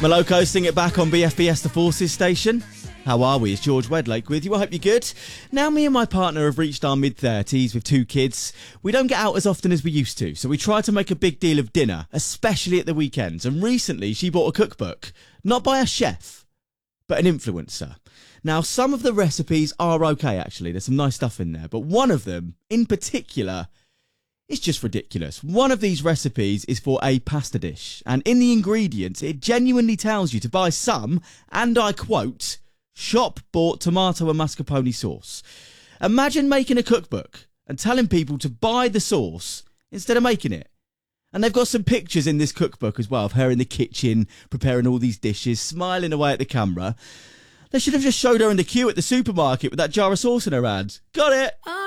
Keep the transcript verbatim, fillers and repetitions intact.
Moloko, Sing It Back on B F B S The Forces station. How are we? It's George Wedlake with you. I hope you're good. Now, me and my partner have reached our mid-thirties with two kids. We don't get out as often as we used to, so we try to make a big deal of dinner, especially at the weekends. And recently, she bought a cookbook, not by a chef, but an influencer. Now, some of the recipes are okay, actually. There's some nice stuff in there, but one of them, in particular, it's just ridiculous. One of these recipes is for a pasta dish, and in the ingredients, it genuinely tells you to buy some, and I quote, shop-bought tomato and mascarpone sauce. Imagine making a cookbook and telling people to buy the sauce instead of making it. And they've got some pictures in this cookbook as well of her in the kitchen, preparing all these dishes, smiling away at the camera. They should have just showed her in the queue at the supermarket with that jar of sauce in her hand. Got it!